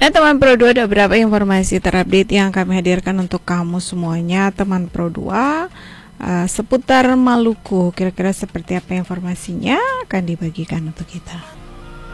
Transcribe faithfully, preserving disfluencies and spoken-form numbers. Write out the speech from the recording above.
Nah teman Pro dua, ada beberapa informasi terupdate yang kami hadirkan untuk kamu semuanya teman Pro dua uh, seputar Maluku. Kira-kira seperti apa informasinya akan dibagikan untuk kita.